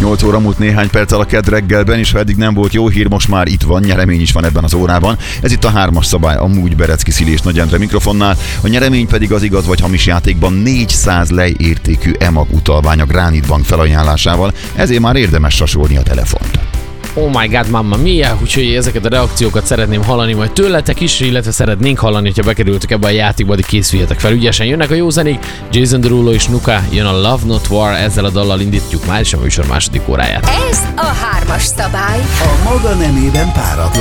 8 óra múlt néhány perccel a Kedd reggelben, és ha eddig nem volt jó hír, most már itt van, nyeremény is van ebben az órában. Ez itt a 3-as szabály, amúgy Berecki Szili és Nagy Endre mikrofonnál. A nyeremény pedig az igaz vagy hamis játékban 400 lej értékű EMAG utalvány a Granit Bank felajánlásával, ezért már érdemes sasolni a telefont. Oh my god, mamma mia, úgyhogy ezeket a reakciókat szeretném hallani majd tőletek is, illetve szeretnénk hallani, hogyha bekerültek ebbe a játékba, de készüljetek fel, ügyesen jönnek a jó zenék. Jason Derulo és Nuka, jön a Love Not War, ezzel a dallal indítjuk már is a műsor második óráját. Ez a 3-as szabály. A maga nemében páratlan.